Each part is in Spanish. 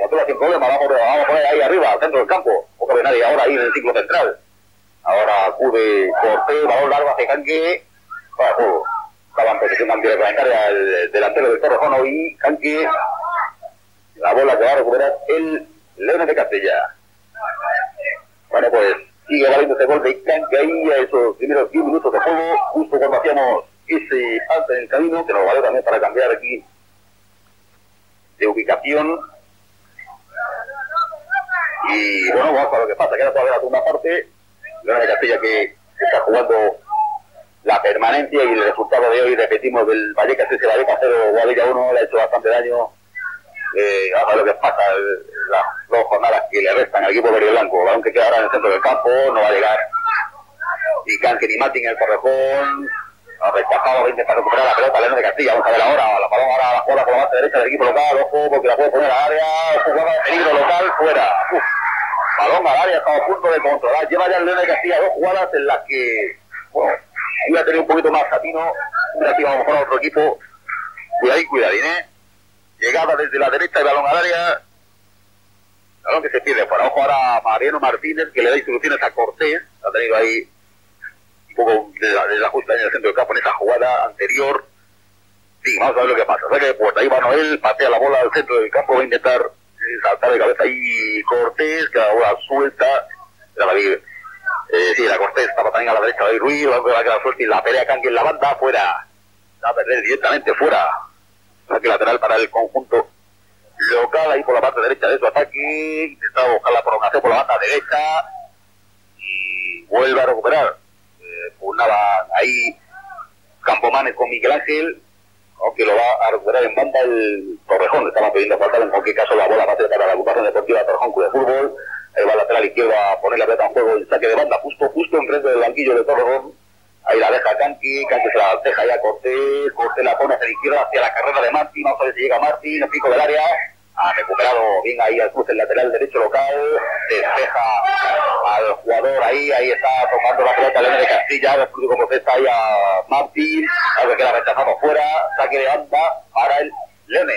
controla sin problema, vamos a poner ahí arriba, al centro del campo, poco de nadie ahora ahí en el ciclo central. Ahora acude Cortés, balón largo hacia Canque, para juego. Estaba en posición antirreglamentaria el delantero del Torrejón y Canque, la bola que va a recuperar el Leones de Castilla. Bueno, pues sigue valiendo ese gol de Canque ahí a esos primeros 10 minutos de juego, justo cuando hacíamos ese alto en el camino, que nos vale también para cambiar aquí de ubicación. Y bueno, vamos a ver lo que pasa, queda todavía la segunda parte. Leones de Castilla que está jugando la permanencia y el resultado de hoy, repetimos, del Vallecas ese Vallecas 0, Guadilla 1, le ha hecho bastante daño. Vamos a ver lo que pasa las 2 jornadas que le restan al equipo verde y blanco. Balón que queda ahora en el centro del campo, no va a llegar ni Canque ni Martín en el Torrejón. Ha rechazado, va a intentar recuperar la pelota Leones de Castilla. Vamos a ver ahora, la balón ahora la jugada por la base derecha del equipo local, ojo, porque la puede poner al área, jugada de peligro local, fuera. Balón al área, estamos a punto de controlar. Lleva ya el Leones de Castilla 2 jugadas en las que, bueno, iba a tener un poquito más Satino, una que a lo mejor a otro equipo. Cuidadín, llegada desde la derecha, el balón al área, balón que se pierde fuera. Ojo ahora a Mariano Martínez, que le da instrucciones a Cortés, ha tenido ahí un poco de la justa en el centro del campo en esa jugada anterior. Sí, vamos a ver lo que pasa. Saque de puerta, ahí va Noel, patea la bola al centro del campo, va a intentar saltar de cabeza ahí Cortés, que la bola suelta, la Cortés estaba también a la derecha de Ruiz, va a quedar suelta y la pelea Canque en la banda, fuera, va a perder directamente fuera. Saque lateral para el conjunto local, ahí por la parte derecha de su ataque, intentaba buscar la prolongación por la banda derecha y vuelve a recuperar. Pugnaban ahí Campomanes con Miguel Ángel, aunque lo va a recuperar en banda el Torrejón. Estaba pidiendo faltar en cualquier caso la bola base para la agrupación deportiva Torrejón Club de Fútbol. Ahí va el lateral izquierdo a poner la pelota en juego, el saque de banda justo enfrente del banquillo de Torrejón. Ahí la deja Canque se la deja ya Cortés la pone hacia la izquierda, hacia la carrera de Martín. Vamos a ver si llega Martín, el pico del área. Ha recuperado bien ahí al cruce el lateral derecho local, despeja al jugador ahí está tomando la pelota Leones de Castilla, el público protesta ahí a Martín, algo que queda rechazado fuera, saque de banda para el Leones.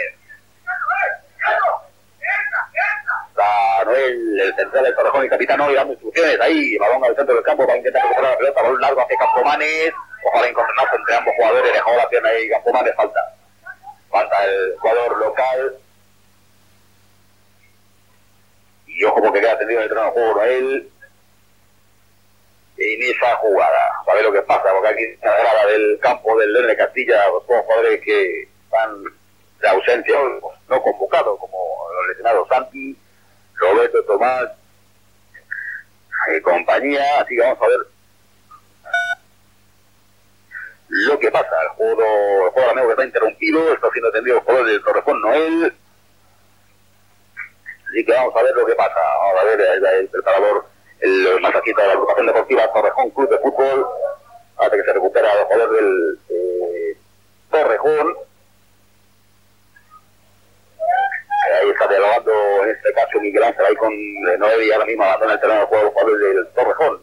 Está Noel, el central del Torrejón y capitán hoy dando instrucciones ahí, balón al centro del campo para intentar recuperar la pelota, balón largo hacia Campomanes, ojalá encontrarnos entre ambos jugadores, dejó la pierna ahí Campomanes, falta el jugador local. Y ojo porque queda tendido en el terreno de juego Noel en esa jugada. A ver lo que pasa, porque aquí en la grada del campo del Leones de Castilla, los jugadores que están de ausencia, no convocados, como los lesionados Santi, Roberto, Tomás y compañía. Así que vamos a ver lo que pasa. El juego amigo que está interrumpido, está siendo atendido el jugador del Torrejón Noel. Así que vamos a ver lo que pasa. Vamos a ver el preparador, el masajista de la agrupación deportiva Torrejón Club de Fútbol, hasta que se recupera el jugador del Torrejón. Ahí está dialogando en este caso Miguel Ángel ahí con Noel y ahora mismo abandona el terreno de juego los jugadores del Torrejón.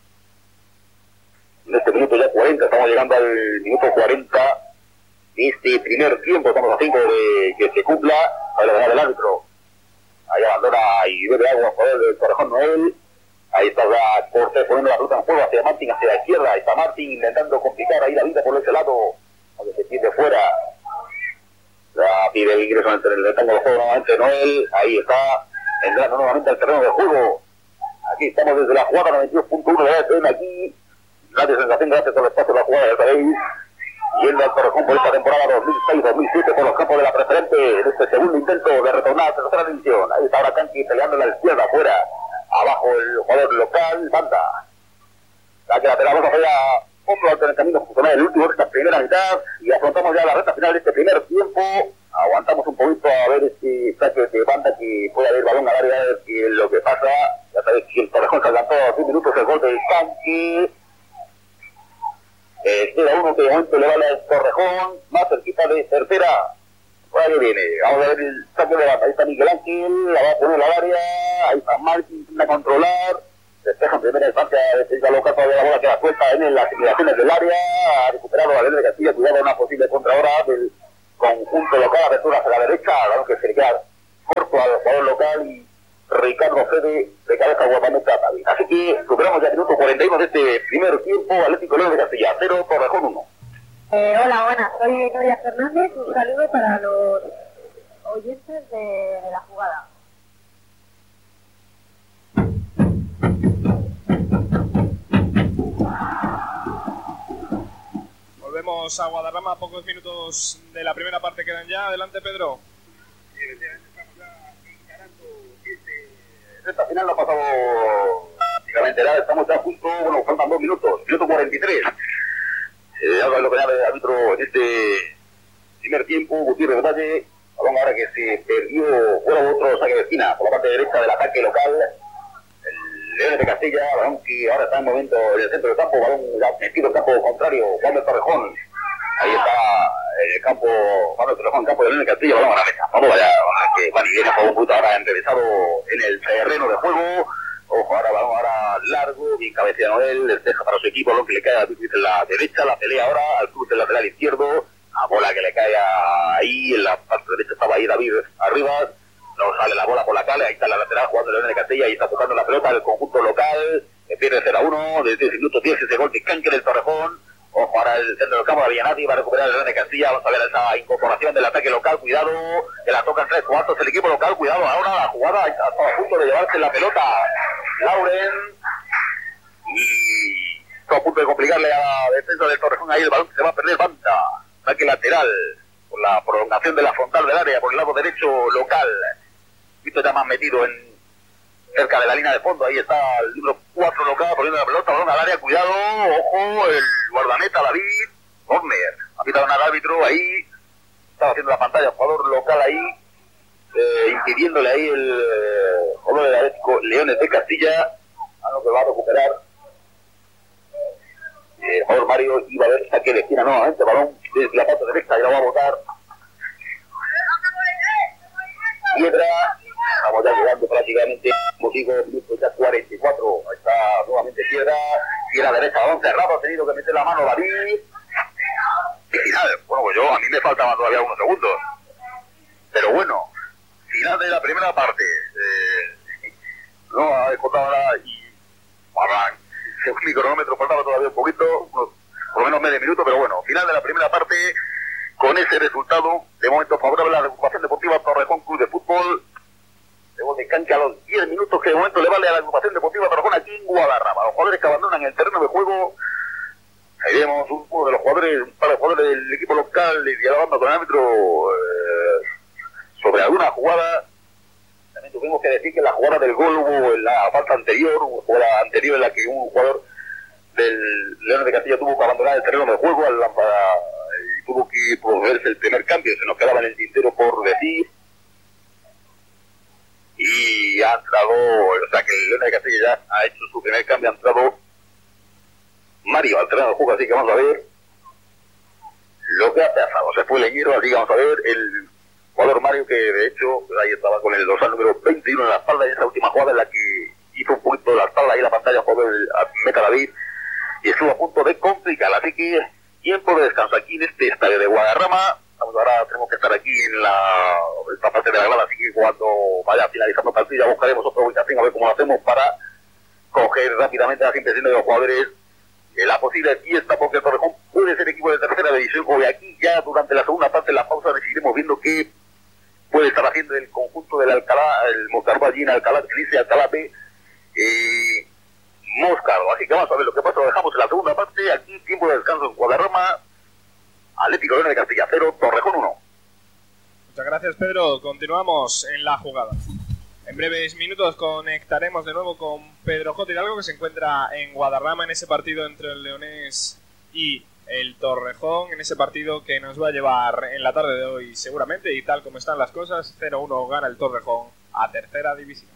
En este minuto ya 40, estamos llegando al minuto 40 de este primer tiempo, estamos a 5 de que se cumpla, para dejar el árbitro. Ahí abandona y bebe agua el jugador del Torrejón Noel. Ahí está Cortés poniendo la pelota en juego hacia Martín, hacia la izquierda. Ahí está Martín intentando complicar ahí la vida por ese lado, aunque se pierde fuera. La pide el ingreso en el rectángulo del juego nuevamente Noel. Ahí está entrando nuevamente al terreno de juego. Aquí estamos desde la jugada 92.1 de la ETN aquí. Gracias sensación, gracias por el espacio de la jugada, ya sabéis. Yendo al Torrejón por esta temporada 2006-2007 por los campos de la preferente en este segundo intento de retornar a la tercera división. Ahí está ahora Canque peleando en la izquierda, afuera, abajo el jugador local, banda. La que la pelota vamos a hacer otro alto en el camino funcional, el último de esta primera mitad y afrontamos ya la recta final de este primer tiempo. Aguantamos un poquito a ver este saque de banda que puede haber balón al área, a ver qué es lo que pasa. Ya sabéis que el Torrejón se adelantó a 10 minutos el gol de Canque. Queda uno que de momento le vale al Torrejón, más cerquita de tercera. Por ahí viene, vamos a ver el saque de banda. Ahí está Miguel Ángel, la va a poner al área. Ahí está Martín, intenta controlar. Despeja en primera instancia, defensa local, todavía la bola queda suelta en las inmediaciones del área. Ha recuperado la Leones de Castilla, cuidado una posible contra ahora del conjunto local. Apertura hacia la derecha, claro que se le queda corto al jugador local. retrocede de cabeza Guardameta David. Así que superamos ya el minuto 41 de este primer tiempo. Atlético León de Castilla 0, Torrejón 1. Hola, buenas, soy Noria Fernández. Un saludo para los oyentes de la jugada. Volvemos a Guadarrama, pocos minutos de la primera parte quedan ya. Adelante, Pedro. Sí, estamos ya encarando esta final no ha pasado prácticamente nada, estamos ya justo, bueno, faltan 2 minutos, minuto 43. Ahora lo que llama el árbitro en este primer tiempo, Gutiérrez Valle, balón ahora que se perdió, fuera otro saque de esquina por la parte derecha del ataque local. El León de Castilla, balón que ahora está en momento en el centro del campo, balón metido en campo contrario, Juan del Torrejón. Ahí está el campo, Juan del Torrejón, campo de León de Castilla, balón a la mesa. Vamos allá, que Juan y viene por un punto ahora enrevesado en el terreno de juego. Ojo, ahora balón ahora largo, bien cabeceado él, despeja para su equipo, lo que le cae a Luis en la derecha, la pelea ahora al cruz del lateral izquierdo, la bola que le cae ahí, en la parte derecha estaba ahí David arriba. No sale la bola por la calle, ahí está la lateral jugando el León de Castilla y está tocando la pelota del conjunto local, que pierde 0-1, desde el minuto 10 ese gol de Canque del Torrejón. Ojo, ahora el centro del campo, no había nadie, va a recuperar el León de Castilla, vamos a ver esa incorporación del ataque local, cuidado, que la tocan 3-4 el equipo local, cuidado, ahora la jugada está a punto de llevarse la pelota Lauren, y está a punto de complicarle a la defensa del Torrejón, ahí el balón se va a perder, banda, ataque lateral, por la prolongación de la frontal del área, por el lado derecho local. Visto ya más metido en cerca de la línea de fondo, ahí está el número 4 local poniendo la pelota, balón al área, cuidado, ojo, el guardameta David, corner, ha pitado al árbitro, ahí estaba haciendo la pantalla, jugador local ahí, impidiéndole ahí el jugador del Atlético Leones de Castilla, a lo que va a recuperar el jugador Mario, iba a ver saque de esquina nuevamente, balón desde la parte derecha, y lo va a botar Piedra. Estamos ya llegando prácticamente, como digo, minutos ya 44. Ahí está nuevamente Piedra derecha, balón cerrado, ha tenido que meter la mano David. Y final, bueno, pues a mí me faltaban todavía unos segundos. Pero bueno, final de la primera parte. No ha descontado nada y según mi cronómetro faltaba todavía un poquito, por lo menos medio minuto, pero bueno, final de la primera parte con ese resultado, de momento favorable a la agrupación deportiva Torrejón Club de Fútbol. De gol de cancha a los 10 minutos que de momento le vale a la agrupación deportiva Torrejón aquí en Guadarrama. Los jugadores que abandonan el terreno de juego, ahí vemos uno de los jugadores, un par de jugadores del equipo local dialogando con el árbitro sobre alguna jugada. También tuvimos que decir que la jugada del gol hubo en la falta anterior, hubo jugada anterior en la que un jugador del León de Castilla tuvo que abandonar el terreno de juego y tuvo que procederse el primer cambio, se nos quedaba en el tintero por decir. Y ha entrado, o sea que el León de Castilla ya ha hecho su primer cambio, ha entrado Mario al terreno de juego, así que vamos a ver lo que ha pasado. Se fue Leñero, así que vamos a ver el jugador Mario, que de hecho ahí estaba con el dorsal número 21 en la espalda, y esa última jugada en la que hizo un poquito de la espalda ahí en la pantalla, jugó el meta David y estuvo a punto de complicar. Así que tiempo de descanso aquí en este estadio de Guadarrama. Ahora tenemos que estar aquí en esta parte de la grada, así que cuando vaya finalizando el partido ya buscaremos otra ubicación a ver cómo lo hacemos para coger rápidamente las impresiones de los jugadores. La posible fiesta, porque el Torrejón puede ser equipo de tercera división, o de aquí ya durante la segunda parte de la pausa decidiremos viendo qué puede estar haciendo el conjunto del Alcalá, el Moscardo allí en Alcalá, que dice Alcalá B, Moscardo. Así que vamos a ver lo que pasa, lo dejamos en la segunda parte, aquí tiempo de descanso en Guadarrama. Atlético León de Castilla 0, Torrejón 1. Muchas gracias, Pedro. Continuamos en la jugada. En breves minutos conectaremos de nuevo con Pedro J. Hidalgo, que se encuentra en Guadarrama en ese partido entre el Leonés y el Torrejón, en ese partido que nos va a llevar en la tarde de hoy seguramente, y tal como están las cosas, 0-1 gana el Torrejón a tercera división.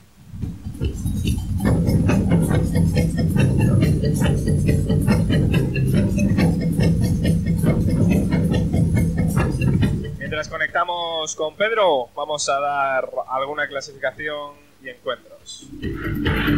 Mientras conectamos con Pedro, vamos a dar alguna clasificación y encuentros.